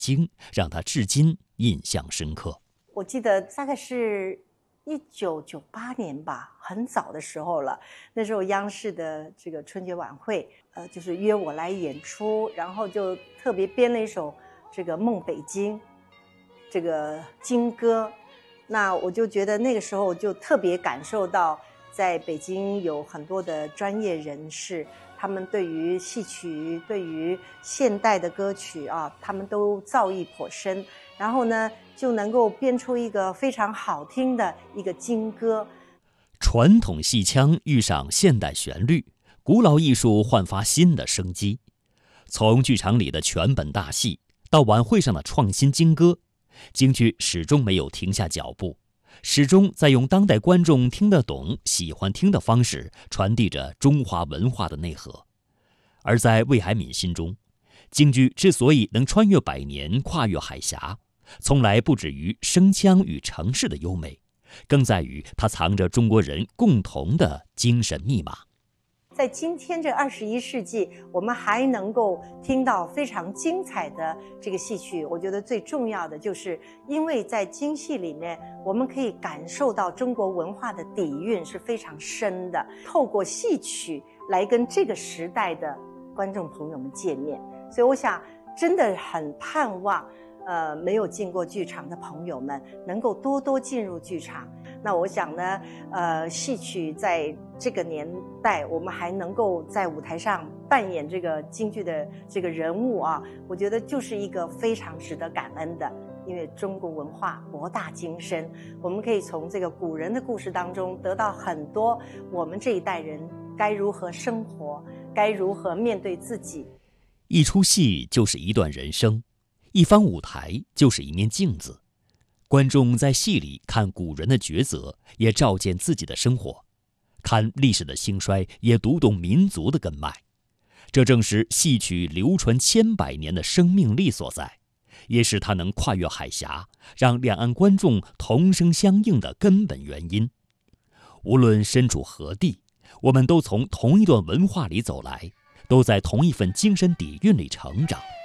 京，让他至今印象深刻。 我记得大概是1998年吧，很早的时候了。那时候央视的这个春节晚会，就是约我来演出，然后就特别编了一首这个《梦北京》这个京歌。那我就觉得那个时候就特别感受到，在北京有很多的专业人士，他们对于戏曲、对于现代的歌曲啊，他们都造诣颇深。然后呢，就能够编出一个非常好听的一个京歌。 传统戏腔遇上现代旋律，古老艺术焕发新的生机。从剧场里的全本大戏，到晚会上的创新京歌，京剧始终没有停下脚步，始终在用当代观众听得懂、喜欢听的方式传递着中华文化的内核。而在魏海敏心中，京剧之所以能穿越百年、跨越海峡，从来不止于声腔与程式的优美，更在于它藏着中国人共同的精神密码。 在今天这21世纪，我们还能够听到非常精彩的这个戏曲，我觉得最重要的就是因为在京戏里面，我们可以感受到中国文化的底蕴是非常深的，透过戏曲来跟这个时代的观众朋友们见面。所以我想真的很盼望没有进过剧场的朋友们能够多多进入剧场。那我想呢，戏曲在这个年代，我们还能够在舞台上扮演这个京剧的这个人物啊，我觉得就是一个非常值得感恩的。因为中国文化博大精深，我们可以从这个古人的故事当中得到很多我们这一代人该如何生活，该如何面对自己。 一出戏就是一段人生，一方舞台就是一面镜子，观众在戏里看古人的抉择，也照见自己的生活；看历史的兴衰，也读懂民族的根脉。这正是戏曲流传千百年的生命力所在，也是它能跨越海峡，让两岸观众同声相应的根本原因。无论身处何地，我们都从同一段文化里走来，都在同一份精神底蕴里成长。